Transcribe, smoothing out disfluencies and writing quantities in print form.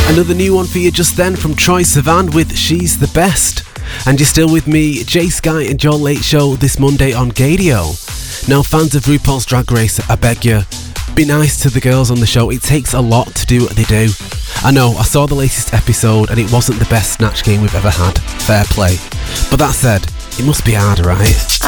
Another new one for you just then from Troye Sivan with She's the Best. And you're still with me, Jay Sky and Your Late Show this Monday on Gadio. Now, fans of RuPaul's Drag Race, I beg you, be nice to the girls on the show. It takes a lot to do what they do. I know, I saw the latest episode and it wasn't the best Snatch game we've ever had. Fair play. But that said, it must be hard, right?